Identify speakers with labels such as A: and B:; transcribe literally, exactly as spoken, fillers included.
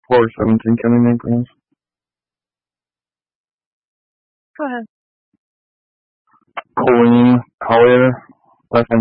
A: four seventeen County name, please.
B: Go ahead.
A: Colleen Collier, last name